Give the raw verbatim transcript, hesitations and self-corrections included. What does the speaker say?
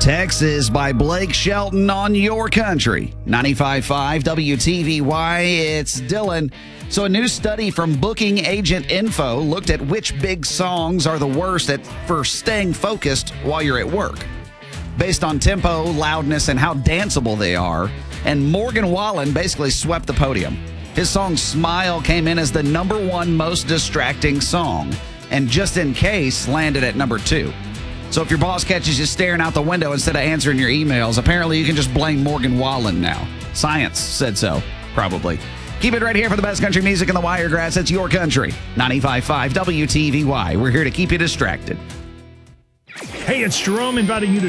Texas by Blake Shelton on Your Country. ninety-five point five W T V Y, it's Dylan. So a new study from Booking Agent Info looked at which big songs are the worst at for staying focused while you're at work, based on tempo, loudness, and how danceable they are. And Morgan Wallen basically swept the podium. His song Smile came in as the number one most distracting song, and Just in Case landed at number two. So if your boss catches you staring out the window instead of answering your emails, apparently you can just blame Morgan Wallen now. Science said so, probably. Keep it right here for the best country music in the Wiregrass. It's Your Country. ninety-five point five W T V Y. We're here to keep you distracted. Hey, it's Jerome inviting you to